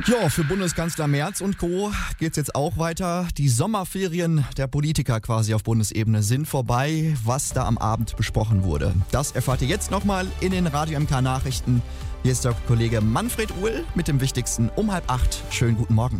Ja, für Bundeskanzler Merz und Co. geht's jetzt auch weiter. Die Sommerferien der Politiker quasi auf Bundesebene sind vorbei. Was da am Abend besprochen wurde, das erfahrt ihr jetzt nochmal in den Radio MK Nachrichten. Hier ist der Kollege Manfred Uhl mit dem Wichtigsten um 7:30. Schönen guten Morgen.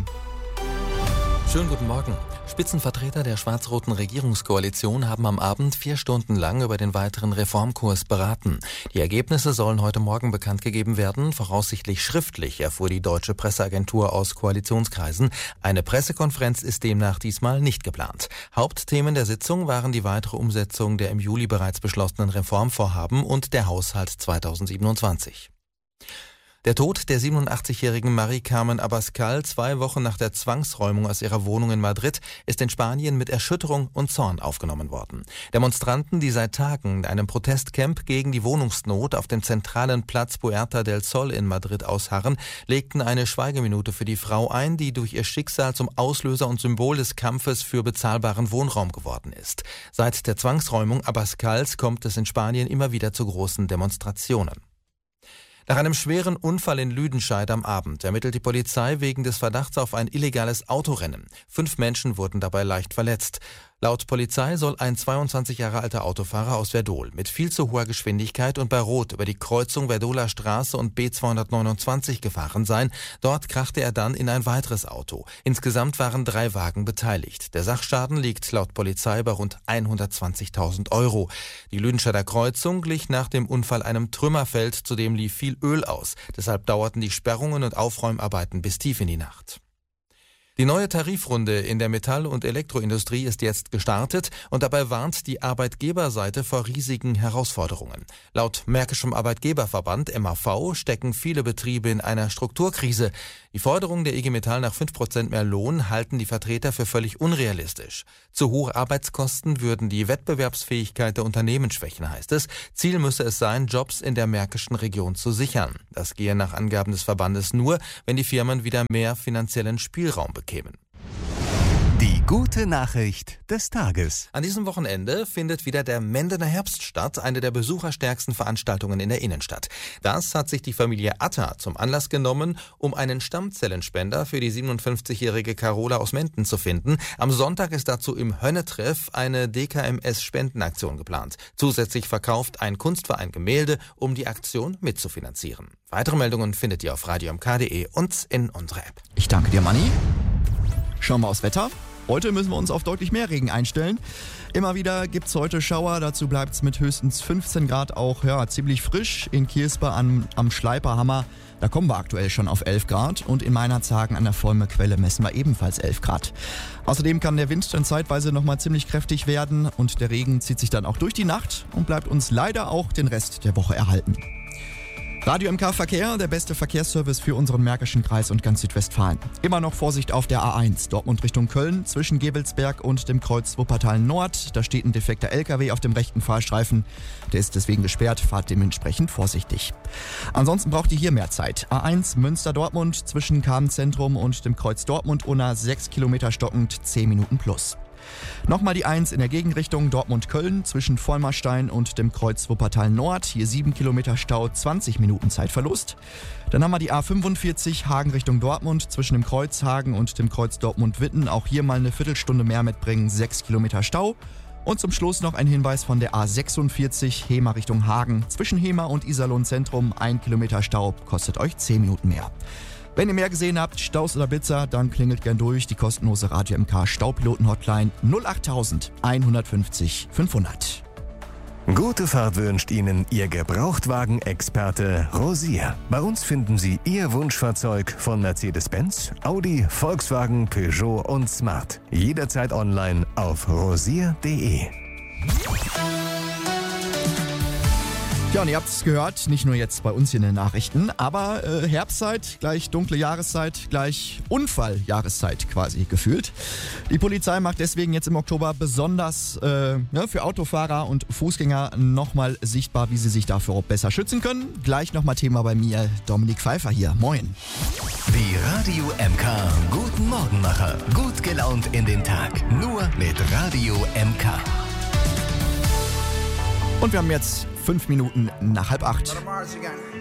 Schönen guten Morgen. Spitzenvertreter der schwarz-roten Regierungskoalition haben am Abend 4 Stunden lang über den weiteren Reformkurs beraten. Die Ergebnisse sollen heute Morgen bekannt gegeben werden, voraussichtlich schriftlich, erfuhr die deutsche Presseagentur aus Koalitionskreisen. Eine Pressekonferenz ist demnach diesmal nicht geplant. Hauptthemen der Sitzung waren die weitere Umsetzung der im Juli bereits beschlossenen Reformvorhaben und der Haushalt 2027. Der Tod der 87-jährigen Marie-Carmen Abascal 2 Wochen nach der Zwangsräumung aus ihrer Wohnung in Madrid ist in Spanien mit Erschütterung und Zorn aufgenommen worden. Demonstranten, die seit Tagen in einem Protestcamp gegen die Wohnungsnot auf dem zentralen Platz Puerta del Sol in Madrid ausharren, legten eine Schweigeminute für die Frau ein, die durch ihr Schicksal zum Auslöser und Symbol des Kampfes für bezahlbaren Wohnraum geworden ist. Seit der Zwangsräumung Abascals kommt es in Spanien immer wieder zu großen Demonstrationen. Nach einem schweren Unfall in Lüdenscheid am Abend ermittelt die Polizei wegen des Verdachts auf ein illegales Autorennen. 5 Menschen wurden dabei leicht verletzt. Laut Polizei soll ein 22 Jahre alter Autofahrer aus Werdohl mit viel zu hoher Geschwindigkeit und bei Rot über die Kreuzung Werdohler Straße und B229 gefahren sein. Dort krachte er dann in ein weiteres Auto. Insgesamt waren 3 Wagen beteiligt. Der Sachschaden liegt laut Polizei bei rund 120.000 €. Die Lüdenscheider Kreuzung glich nach dem Unfall einem Trümmerfeld, zudem lief viel Öl aus. Deshalb dauerten die Sperrungen und Aufräumarbeiten bis tief in die Nacht. Die neue Tarifrunde in der Metall- und Elektroindustrie ist jetzt gestartet und dabei warnt die Arbeitgeberseite vor riesigen Herausforderungen. Laut Märkischem Arbeitgeberverband MAV stecken viele Betriebe in einer Strukturkrise. Die Forderung der IG Metall nach 5% mehr Lohn halten die Vertreter für völlig unrealistisch. Zu hohe Arbeitskosten würden die Wettbewerbsfähigkeit der Unternehmen schwächen, heißt es. Ziel müsse es sein, Jobs in der märkischen Region zu sichern. Das gehe nach Angaben des Verbandes nur, wenn die Firmen wieder mehr finanziellen Spielraum bekämen. Die gute Nachricht des Tages. An diesem Wochenende findet wieder der Mendener Herbst statt, eine der besucherstärksten Veranstaltungen in der Innenstadt. Das hat sich die Familie Atta zum Anlass genommen, um einen Stammzellenspender für die 57-jährige Carola aus Menden zu finden. Am Sonntag ist dazu im Hönnetreff eine DKMS-Spendenaktion geplant. Zusätzlich verkauft ein Kunstverein Gemälde, um die Aktion mitzufinanzieren. Weitere Meldungen findet ihr auf radiomk.de und in unserer App. Ich danke dir, Manni. Schauen wir aufs Wetter. Heute müssen wir uns auf deutlich mehr Regen einstellen. Immer wieder gibt's heute Schauer, dazu bleibt's mit höchstens 15 Grad auch ziemlich frisch. In Kirsper am Schleiperhammer, da kommen wir aktuell schon auf 11 Grad. Und in Meinerzhagen an der Volmequelle messen wir ebenfalls 11 Grad. Außerdem kann der Wind dann zeitweise nochmal ziemlich kräftig werden und der Regen zieht sich dann auch durch die Nacht und bleibt uns leider auch den Rest der Woche erhalten. Radio MK Verkehr, der beste Verkehrsservice für unseren Märkischen Kreis und ganz Südwestfalen. Immer noch Vorsicht auf der A1, Dortmund Richtung Köln, zwischen Gevelsberg und dem Kreuz Wuppertal Nord. Da steht ein defekter LKW auf dem rechten Fahrstreifen. Der ist deswegen gesperrt, fahrt dementsprechend vorsichtig. Ansonsten braucht ihr hier mehr Zeit. A1 Münster-Dortmund zwischen Kabenzentrum und dem Kreuz Dortmund-Unna 6 Kilometer stockend, 10 Minuten plus. Nochmal die 1 in der Gegenrichtung Dortmund-Köln zwischen Vollmarstein und dem Kreuz Wuppertal Nord. Hier 7 Kilometer Stau, 20 Minuten Zeitverlust. Dann haben wir die A45 Hagen Richtung Dortmund zwischen dem Kreuz Hagen und dem Kreuz Dortmund-Witten. Auch hier mal eine Viertelstunde mehr mitbringen, 6 Kilometer Stau. Und zum Schluss noch ein Hinweis von der A46 Hemer Richtung Hagen. Zwischen Hemer und Iserlohn Zentrum 1 Kilometer Stau, kostet euch 10 Minuten mehr. Wenn ihr mehr gesehen habt, Staus oder Blitzer, dann klingelt gern durch die kostenlose Radio MK Staupiloten-Hotline 08000 150 500. Gute Fahrt wünscht Ihnen Ihr Gebrauchtwagen-Experte Rosier. Bei uns finden Sie Ihr Wunschfahrzeug von Mercedes-Benz, Audi, Volkswagen, Peugeot und Smart. Jederzeit online auf rosier.de. Ja, und ihr habt es gehört, nicht nur jetzt bei uns hier in den Nachrichten, aber Herbstzeit, gleich dunkle Jahreszeit, gleich Unfalljahreszeit quasi gefühlt. Die Polizei macht deswegen jetzt im Oktober besonders für Autofahrer und Fußgänger nochmal sichtbar, wie sie sich dafür besser schützen können. Gleich nochmal Thema bei mir, Dominik Pfeiffer hier. Moin. Die Radio MK Guten Morgenmacher. Gut gelaunt in den Tag. Nur mit Radio MK. Und wir haben jetzt 5 Minuten nach 7:30. Little Mars again.